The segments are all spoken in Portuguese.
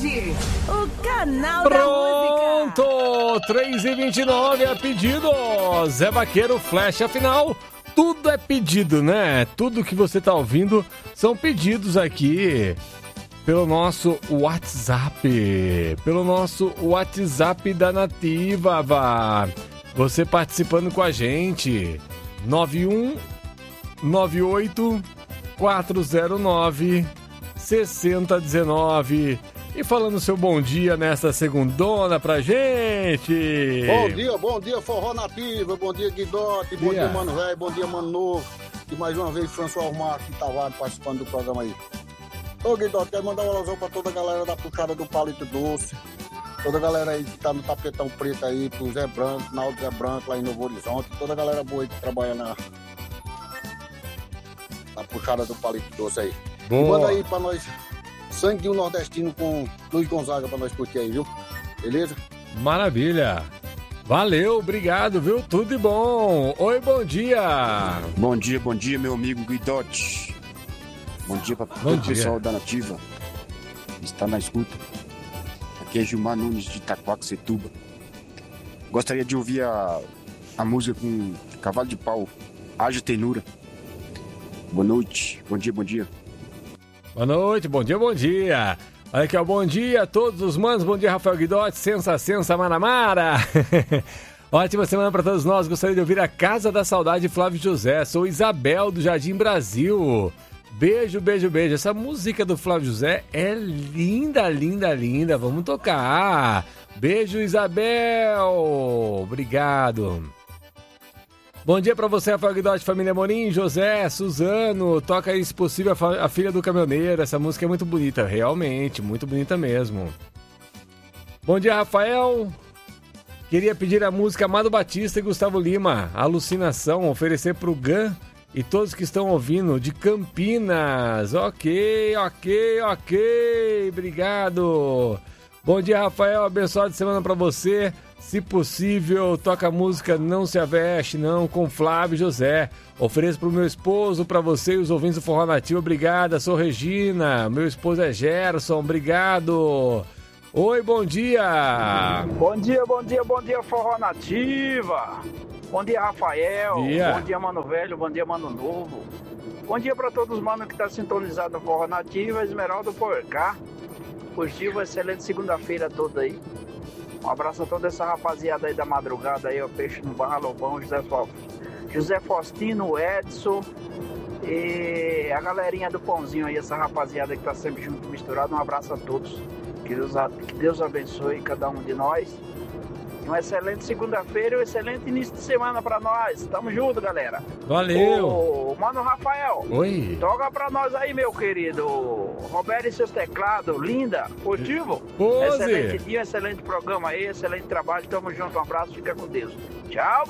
Rede, o canal Pronto! da música. 3h29 a pedido. Zé Vaqueiro, flash, afinal, tudo é pedido, né? Tudo que você tá ouvindo são pedidos aqui pelo nosso WhatsApp. Pelo nosso WhatsApp da Nativa, vá. Você participando com a gente. 9198 409 6019. E falando seu bom dia nessa segundona pra gente. Bom dia, Forró Nativa, bom dia, Guidote, bom dia, Mano Velho, bom dia, Mano Novo. E mais uma vez, François Marques Tavares participando do programa aí. Ô, Guidote, quero mandar um alusão pra toda a galera da puxada do Palito Doce. Toda a galera aí que tá no tapetão preto aí, pro Zé Branco, Naldo Zé Branco, lá em Novo Horizonte. Toda a galera boa aí que trabalha na puxada do Palito Doce aí. Boa. E manda aí pra nós, Sangue Nordestino com Luiz Gonzaga pra nós curtir aí, viu? Beleza? Maravilha. Valeu, obrigado, viu? Tudo de bom. Oi, bom dia. Bom dia, meu amigo Guidote. Bom dia pra todo o pessoal da Nativa. Está na escuta. Aqui é Gilmar Nunes de Itaquaquecetuba. Gostaria de ouvir a música com Cavalo de Pau, Haja Tenura. Boa noite, bom dia. Boa noite, bom dia. Olha aqui, ó, bom dia a todos os manos, bom dia, Rafael Guidotti, sensa, Maramara. Ótima semana para todos nós, gostaria de ouvir a Casa da Saudade, Flávio José. Sou Isabel, do Jardim Brasil. Beijo. Essa música do Flávio José é linda, vamos tocar. Beijo, Isabel, obrigado. Bom dia pra você, Rafael Guidotti, família Morim, José, Suzano, toca aí, se possível, a Filha do Caminhoneiro. Essa música é muito bonita, realmente, muito bonita mesmo. Bom dia, Rafael. Queria pedir a música Amado Batista e Gustavo Lima, Alucinação, oferecer pro Gan e todos que estão ouvindo, de Campinas. Ok, obrigado. Bom dia, Rafael, abençoada semana pra você. Se possível, toca a música Não Se Aveste, não, com Flávio José. Ofereço pro meu esposo, pra você e os ouvintes do Forró Nativo. Obrigada, sou Regina. Meu esposo é Gerson, obrigado. Oi, bom dia. Bom dia, Forró Nativa. Bom dia, Rafael. Bom dia, Mano Velho. Bom dia, Mano Novo. Bom dia pra todos os manos que estão sintonizados no Forró Nativa. Esmeralda por cá. Positivo, excelente segunda-feira toda aí. Um abraço a toda essa rapaziada aí da madrugada aí, o Peixe no Barra Lobão, José Faustino, Edson e a galerinha do Pãozinho aí, essa rapaziada que tá sempre junto, misturado. Um abraço a todos. Que Deus abençoe cada um de nós. Uma excelente segunda-feira e um excelente início de semana pra nós. Tamo junto, galera. Valeu. Ô, Mano Rafael. Oi. Toca pra nós aí, meu querido. Roberto e seus teclados. Linda. Positivo. Pose. Excelente dia, excelente programa aí, excelente trabalho. Tamo junto. Um abraço. Fica com Deus. Tchau,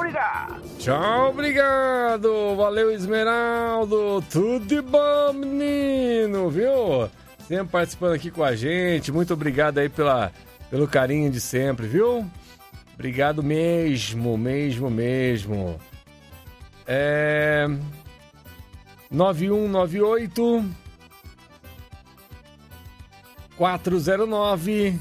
obrigado. Valeu, Esmeraldo. Tudo de bom, menino, viu? Sempre participando aqui com a gente. Muito obrigado aí pelo carinho de sempre, viu? Obrigado mesmo. 9198 409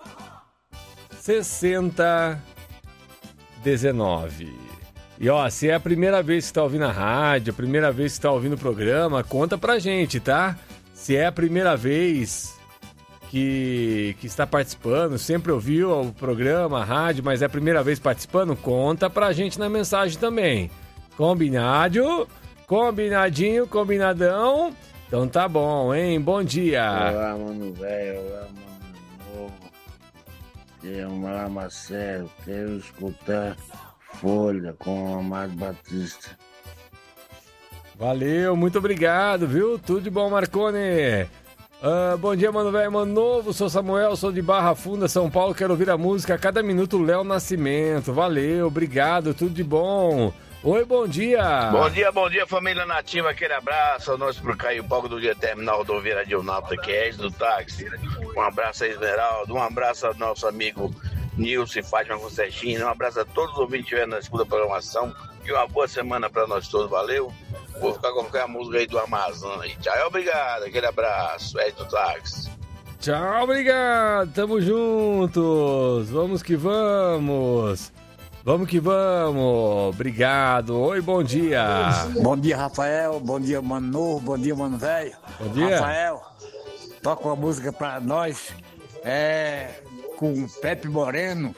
6019. E ó, se é a primeira vez que está ouvindo a rádio, a primeira vez que está ouvindo o programa, conta pra gente, tá? Se é a primeira vez que está participando, sempre ouviu o programa, a rádio, mas é a primeira vez participando, conta pra gente na mensagem também. Combinadinho, combinadão. Então tá bom, hein? Bom dia. Olá, Mano Velho, olá, Mano Novo. Olá, Marcelo. Quero escutar Folha com o Amado Batista. Valeu, muito obrigado, viu? Tudo de bom, Marcone. Bom dia, Mano Velho, Mano Novo. Sou Samuel, sou de Barra Funda, São Paulo. Quero ouvir a música a cada minuto, Léo Nascimento. Valeu, obrigado, tudo de bom. Oi, bom dia. Bom dia, família Nativa. Aquele abraço. Nós pro Caio Paulo do dia terminal rodoviária de Unalta, que é do táxi. Um abraço a Esmeralda, um abraço ao nosso amigo Nilson e Fátima Concestina. Um abraço a todos os ouvintes que estiverem na escuta da programação. E uma boa semana pra nós todos. Valeu. Vou ficar com a música aí do Amazon aí. Tchau, obrigado. Aquele abraço. É do táxi. Tchau, obrigado. Tamo juntos. Vamos que vamos. Vamos que vamos. Obrigado. Oi, bom dia. Bom dia, Rafael. Bom dia, Mano Novo. Bom dia, Mano Velho. Bom dia. Rafael, toca uma música pra nós. Com Pepe Moreno.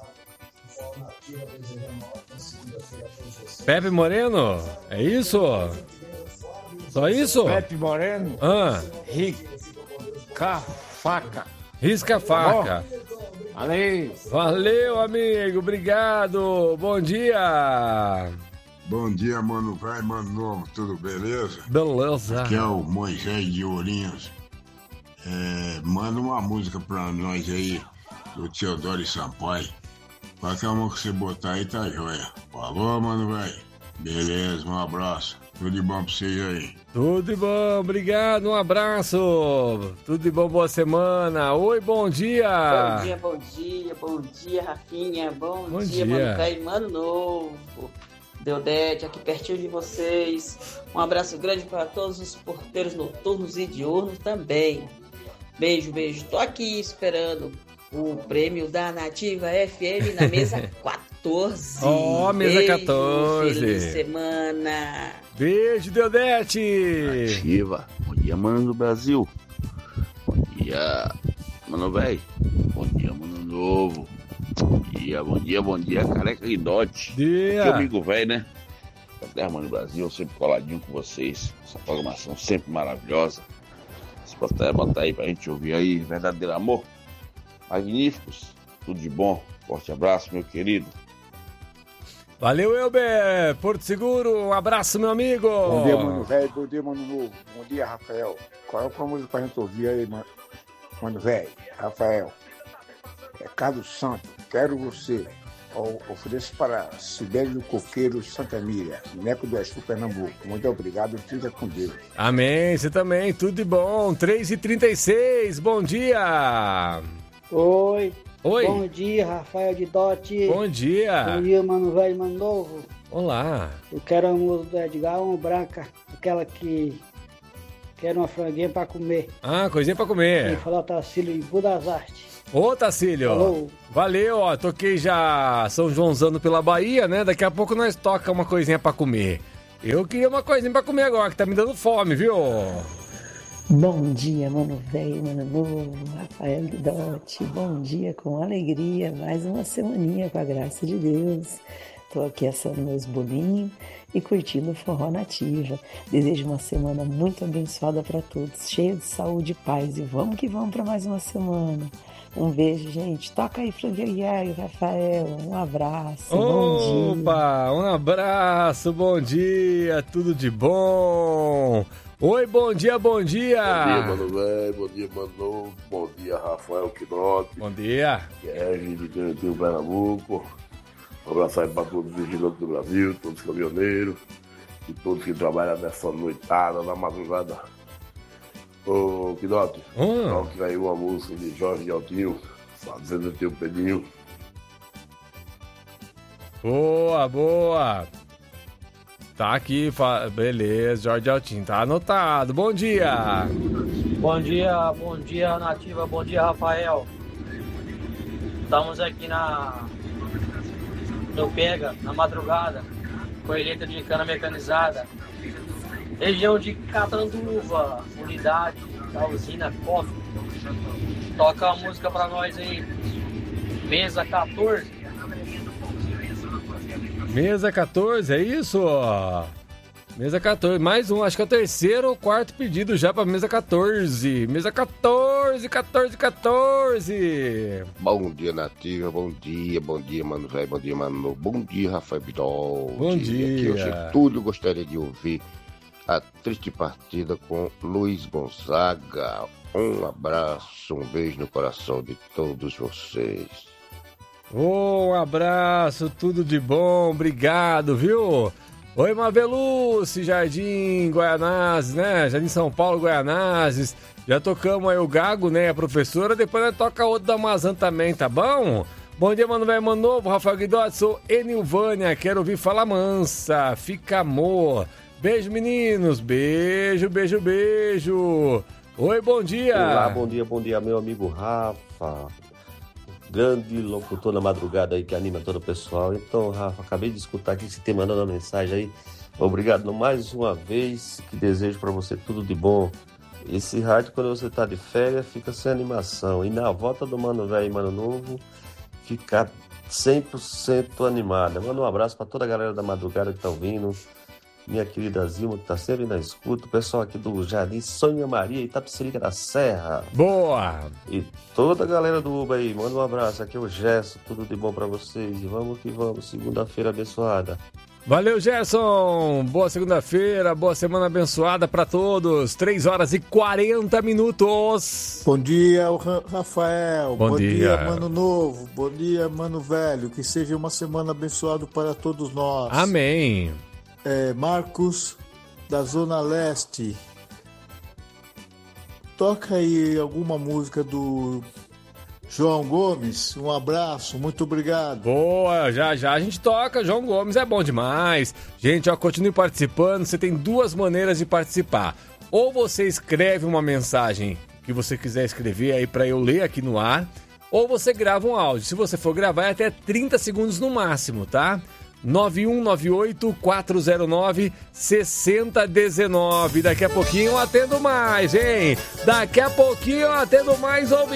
Pepe Moreno? É isso? Só isso? Pepe Moreno. Risca faca. Risca faca. Valeu, amigo. Obrigado. Bom dia. Bom dia, Mano Velho, Mano Novo. Tudo beleza? Beleza. Aqui é o Moisés de Ourinhos. Manda uma música pra nós aí, do Teodoro Sampaio. Qualquer uma que você botar aí tá joia. Falou, Mano Velho. Beleza, um abraço. Tudo de bom pra vocês aí. Tudo de bom, obrigado, um abraço. Tudo de bom, boa semana. Oi, bom dia. Bom dia, Rafinha. Bom dia, Mano Velho e Mano Novo. Deodete, aqui pertinho de vocês. Um abraço grande para todos os porteiros noturnos e diurnos também. Beijo. Tô aqui esperando o prêmio da Nativa FM na mesa 14. Mesa 14. Feliz semana. Beijo, Deodete. Nativa. Bom dia, Mano do Brasil. Bom dia, Mano Velho. Bom dia, Mano Novo. Bom dia, Careca Guidotti. Dia. Meu amigo velho, né? Da Mano do Brasil, sempre coladinho com vocês. Essa programação sempre maravilhosa. Se botar aí pra gente ouvir aí, verdadeiro amor. Magníficos, tudo de bom. Forte abraço, meu querido. Valeu, Elber. Porto Seguro, um abraço, meu amigo. Bom dia, Mano Velho. Bom dia, Mano Novo. Bom dia, Rafael. Qual é a música pra gente ouvir aí, Mano Velho? Rafael. É Carlos Santos, Quero Você. Ofereço para Sibélio do Coqueiro, Santa Emília, Neco do Exu, Pernambuco. Muito obrigado, fica com Deus. Amém, você também, tudo de bom. 3h36, bom dia. Oi. Bom dia, Rafael Guidotti. Bom dia. Bom dia, Mano Velho, Mano Novo. Olá. Eu quero a música do Edgar, uma branca, aquela que quero uma franguinha pra comer. Coisinha pra comer. Quem falou Tacílio de Budas Artes. Ô, Tacílio. Falou. Valeu, toquei já São Joãozano pela Bahia, né? Daqui a pouco nós toca uma coisinha pra comer. Eu queria uma coisinha pra comer agora, que tá me dando fome, viu? Bom dia, Mano Velho, Mano Novo, Rafael Guidotti. Bom dia, com alegria, mais uma semaninha com a graça de Deus. Tô aqui assando meus bolinhos e curtindo o Forró Nativa. Desejo uma semana muito abençoada para todos, cheia de saúde e paz. E vamos que vamos para mais uma semana. Um beijo, gente. Toca aí, Frangueiro, Rafael. Um abraço. Bom dia. Opa, um abraço, bom dia, tudo de bom. Oi, bom dia. Bom dia, Mano Velho, bom dia, Mano Novo, bom dia, Rafael Guidotti. Bom dia. Kevin de Cantinho, Pernambuco. Um abraço aí para todos os vigilantes do Brasil, todos os caminhoneiros e todos que trabalham nessa noitada, na madrugada. Ô, Guidotti, toque aí uma música de Jorge Altinho, Fazendo Teu Pedinho. Boa. Tá aqui, beleza, Jorge Altinho, tá anotado. Bom dia. Bom dia, Nativa, bom dia, Rafael. Estamos aqui no Pega, na madrugada, colheita de cana mecanizada, região de Catanduva, unidade da usina COF. Toca a música pra nós aí, mesa 14. Mesa 14, é isso? Mesa 14, mais um, acho que é o terceiro ou quarto pedido já pra mesa 14. Mesa 14. Bom dia, Nativa, bom dia, Mano Velho, bom dia, Mano Novo, bom dia, Rafael Guidotti. Bom dia. Aqui eu tudo gostaria de ouvir a triste partida com Luiz Gonzaga. Um abraço, um beijo no coração de todos vocês. Um abraço, tudo de bom, obrigado, viu? Oi, Maveluce, Jardim Guaianazes, né? Jardim São Paulo, Guaianazes. Já tocamos aí o Gago, né? A professora, depois nós toca outro da Amazon também, tá bom? Bom dia, Mano Velho, Mano Novo, Rafael Guidotti, sou Enilvânia, quero ouvir Fala Mansa, fica amor. Beijo, meninos, beijo. Oi, bom dia. Olá, bom dia, meu amigo Rafa. Grande locutor na madrugada aí que anima todo o pessoal. Então, Rafa, acabei de escutar aqui, você tem mandando uma mensagem aí. Obrigado mais uma vez, que desejo para você tudo de bom. Esse rádio, quando você tá de férias, fica sem animação. E na volta do Mano Velho e Mano Novo, fica 100% animada. Manda um abraço para toda a galera da madrugada que tá ouvindo. Minha querida Zilma, que tá sempre na escuta. O pessoal aqui do Jardim Sônia Maria, Itapecerica da Serra. Boa! E toda a galera do Uba aí, manda um abraço. Aqui é o Gerson, tudo de bom pra vocês. E vamos que vamos, segunda-feira abençoada. Valeu, Gerson! Boa segunda-feira, boa semana abençoada pra todos. 3h40. Bom dia, Rafael. Bom dia, Mano Novo. Bom dia, Mano Velho. Que seja uma semana abençoada para todos nós. Amém. Marcos, da Zona Leste. Toca aí alguma música do João Gomes. Um abraço, muito obrigado. Boa, já a gente toca. João Gomes é bom demais. Gente, ó, continue participando. Você tem duas maneiras de participar. Ou você escreve uma mensagem que você quiser escrever aí para eu ler aqui no ar, ou você grava um áudio. Se você for gravar, é até 30 segundos no máximo, tá? 9198-409-6019. Daqui a pouquinho eu atendo mais, hein? Daqui a pouquinho eu atendo mais ouvintes.